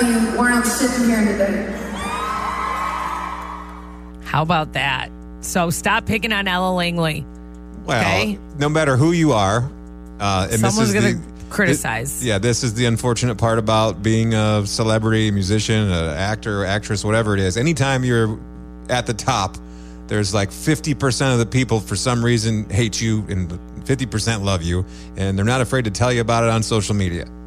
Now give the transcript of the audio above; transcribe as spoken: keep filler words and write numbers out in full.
be where I'm sitting here today. How about that? So stop picking on Ella Langley. Well, okay? No matter who you are, uh, and someone's this is going the, to criticize. It, yeah, this is the unfortunate part about being a celebrity, musician, an actor, actress, whatever it is. Anytime you're at the top, there's like fifty percent of the people for some reason hate you and fifty percent love you, and they're not afraid to tell you about it on social media.